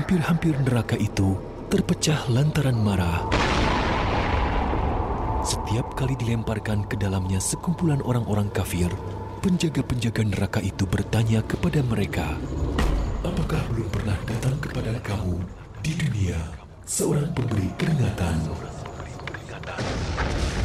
hampir-hampir neraka itu terpecah lantaran marah. Setiap kali dilemparkan ke dalamnya sekumpulan orang-orang kafir, penjaga-penjaga neraka itu bertanya kepada mereka, "Apakah belum pernah datang kepada kamu di dunia seorang pemberi peringatan?"